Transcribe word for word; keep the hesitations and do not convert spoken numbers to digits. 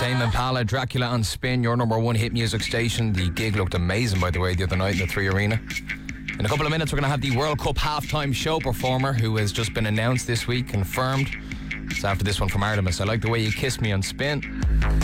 Tame Impala, Dracula on Spin, your number one hit music station. The gig looked amazing, by the way, the other night in the Three Arena. In a couple of minutes, we're going to have the World Cup halftime show performer who has just been announced this week, confirmed. It's after this one from Artemis. I like the way you kiss me on Spin.